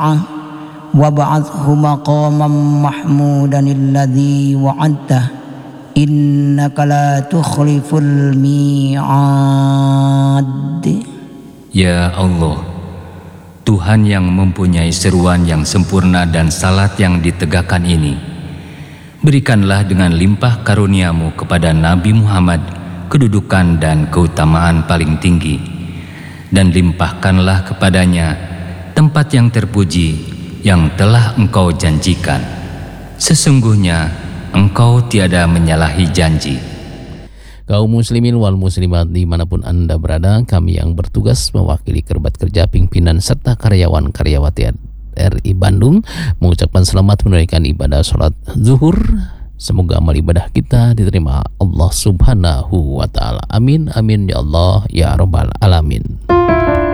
الساعة وابعثه مقاما محمودا الذي وعدته إنك لا تخلف الميعاد. Ya Allah, Tuhan yang mempunyai seruan yang sempurna dan salat yang ditegakkan ini, berikanlah dengan limpah karuniamu kepada Nabi Muhammad kedudukan dan keutamaan paling tinggi, dan limpahkanlah kepadanya tempat yang terpuji yang telah Engkau janjikan. Sesungguhnya Engkau tiada menyalahi janji. Kaum muslimin wal muslimat dimanapun Anda berada, kami yang bertugas mewakili kerabat kerja, pimpinan serta karyawan karyawati RI Bandung mengucapkan selamat menunaikan ibadah sholat zuhur. Semoga amal ibadah kita diterima Allah Subhanahu wa ta'ala. Amin amin ya Allah ya rabbal alamin.